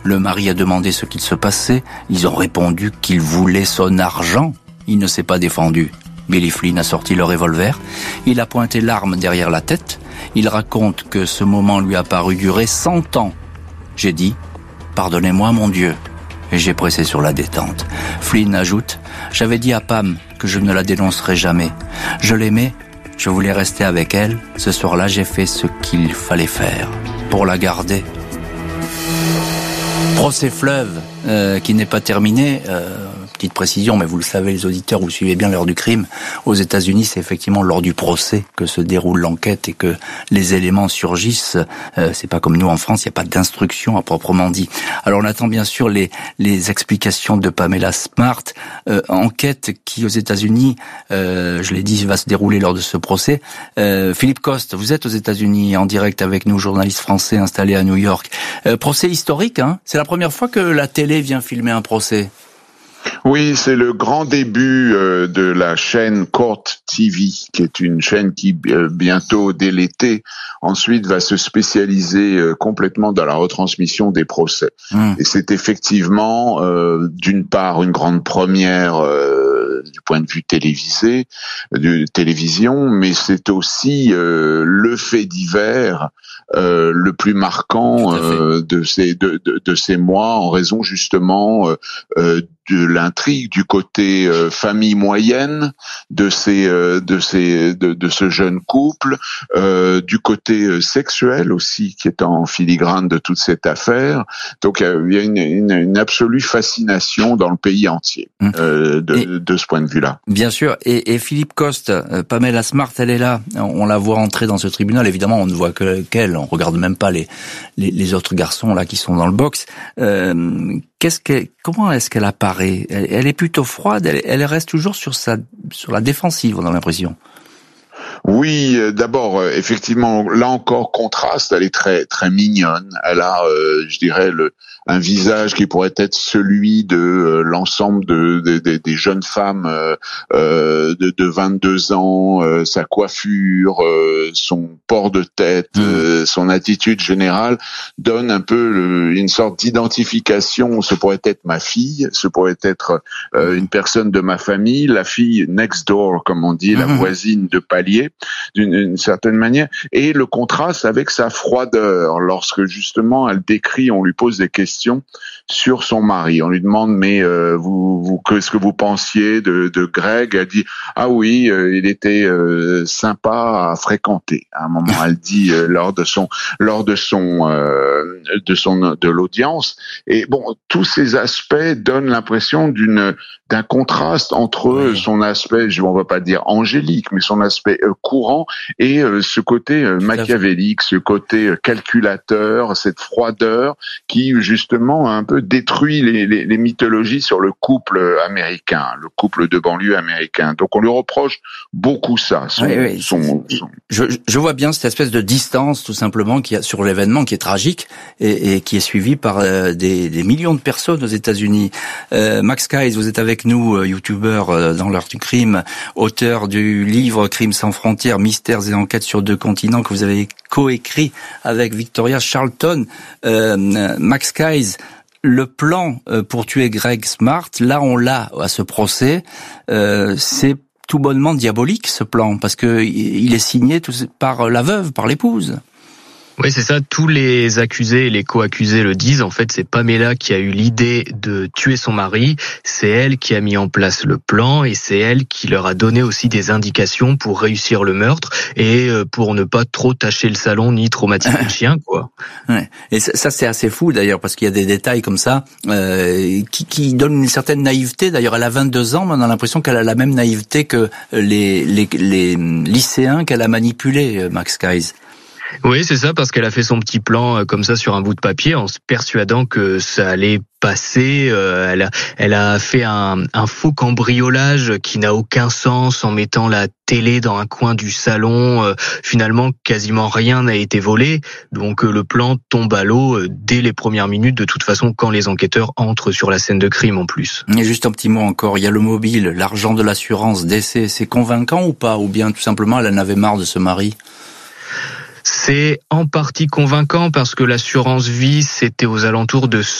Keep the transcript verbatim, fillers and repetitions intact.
Le mari a demandé ce qu'il se passait. Ils ont répondu qu'il voulait son argent. Il ne s'est pas défendu. Billy Flynn a sorti le revolver. Il a pointé l'arme derrière la tête. Il raconte que ce moment lui a paru durer cent ans. J'ai dit « Pardonnez-moi, mon Dieu ». Et j'ai pressé sur la détente. Flynn ajoute « J'avais dit à Pam que je ne la dénoncerais jamais. Je l'aimais, je voulais rester avec elle. Ce soir-là, j'ai fait ce qu'il fallait faire pour la garder. » Procès fleuve euh, qui n'est pas terminé. Euh, petite précision, mais vous le savez, les auditeurs, vous suivez bien l'heure du crime. Aux États-Unis, c'est effectivement lors du procès que se déroule l'enquête et que les éléments surgissent. Euh, c'est pas comme nous en France, il n'y a pas d'instruction à proprement dit. Alors on attend bien sûr les les explications de Pamela Smart. Euh, enquête qui aux États-Unis, euh, je l'ai dit, va se dérouler lors de ce procès. Euh, Philippe Coste, vous êtes aux États-Unis en direct avec nous, journaliste français installé à New York. Euh, procès historique, hein. C'est la première fois que la télé vient filmer un procès. Oui, c'est le grand début euh, de la chaîne Court T V, qui est une chaîne qui euh, bientôt, dès l'été, ensuite va se spécialiser euh, complètement dans la retransmission des procès. Mmh. Et c'est effectivement, euh, d'une part, une grande première euh, du point de vue télévisé, de télévision, mais c'est aussi euh, le fait divers euh, le plus marquant euh, de ces de, de, de ces mois, en raison justement euh, euh, de l'intrigue du côté euh, famille moyenne de ces euh, de ces de, de ce jeune couple, euh, du côté euh, sexuel aussi qui est en filigrane de toute cette affaire. Donc euh, il y a une, une, une absolue fascination dans le pays entier euh, de, et, de ce point de vue-là. Bien sûr. Et, et Philippe Coste, euh, Pamela Smart, elle est là. On la voit entrer dans ce tribunal. Évidemment, on ne voit que qu'elle. On regarde même pas les les, les autres garçons là qui sont dans le box. Euh, Qu'est-ce que, comment est-ce qu'elle apparaît ? elle, elle est plutôt froide, elle, elle reste toujours sur sa, sur la défensive, on a l'impression. Oui, d'abord, effectivement, là encore, contraste, elle est très très mignonne. Elle a, euh, je dirais, le, un visage qui pourrait être celui de euh, l'ensemble de, de, de des jeunes femmes euh, de, de vingt-deux ans, euh, sa coiffure, euh, son port de tête, mmh. euh, son attitude générale donne un peu le, une sorte d'identification. Ce pourrait être ma fille, ce pourrait être euh, une personne de ma famille, la fille next door, comme on dit, mmh. la voisine de palier, d'une une certaine manière, et le contraste avec sa froideur lorsque justement elle décrit, on lui pose des questions sur son mari, on lui demande mais euh, vous, vous qu'est-ce que vous pensiez de, de Greg? Elle dit ah oui, euh, il était euh, sympa à fréquenter. À un moment, elle dit euh, lors de son lors de son euh, de son de l'audience. Et bon, tous ces aspects donnent l'impression d'une d'un contraste entre oui. son aspect, je on va pas dire angélique, mais son aspect euh, courant et euh, ce côté euh, machiavélique, ce côté euh, calculateur, cette froideur qui justement a un peu détruit les, les, les mythologies sur le couple américain, le couple de banlieue américain. Donc on lui reproche beaucoup ça. Son, oui, oui. Son, son... Je, je vois bien cette espèce de distance tout simplement qui a sur l'événement qui est tragique et, et qui est suivi par euh, des, des millions de personnes aux États-Unis. Euh, Max Keiss, vous êtes avec nous, euh, youtubeur euh, dans l'heure du crime, auteur du livre Crimes sans frontières, mystères et enquêtes sur deux continents que vous avez coécrit avec Victoria Charlton. Euh, Max Keiss, le plan euh, pour tuer Greg Smart, là on l'a à ce procès, euh, c'est tout bonnement diabolique ce plan parce que il est signé tout, par la veuve, par l'épouse. Oui, c'est ça. Tous les accusés et les co-accusés le disent. En fait, c'est Pamela qui a eu l'idée de tuer son mari. C'est elle qui a mis en place le plan et c'est elle qui leur a donné aussi des indications pour réussir le meurtre et pour ne pas trop tacher le salon ni traumatiser le chien, quoi. Ouais. Et ça, c'est assez fou d'ailleurs parce qu'il y a des détails comme ça euh, qui, qui donnent une certaine naïveté. D'ailleurs, elle a vingt-deux ans, mais on a l'impression qu'elle a la même naïveté que les, les, les lycéens qu'elle a manipulés, Max Keiss. Oui, c'est ça, parce qu'elle a fait son petit plan comme ça sur un bout de papier en se persuadant que ça allait passer. Euh, elle, a, elle a fait un, un faux cambriolage qui n'a aucun sens en mettant la télé dans un coin du salon. Euh, finalement, quasiment rien n'a été volé. Donc euh, le plan tombe à l'eau euh, dès les premières minutes, de toute façon, quand les enquêteurs entrent sur la scène de crime en plus. Et juste un petit mot encore, il y a le mobile, l'argent de l'assurance, décès. C'est convaincant ou pas? Ou bien tout simplement, elle en avait marre de ce mari? C'est en partie convaincant parce que l'assurance vie, c'était aux alentours de